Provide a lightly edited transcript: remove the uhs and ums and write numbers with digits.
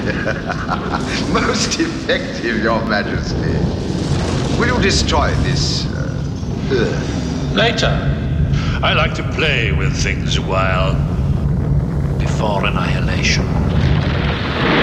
Most effective, Your Majesty. Will you destroy this Earth? Later. I like to play with things a while. Before annihilation.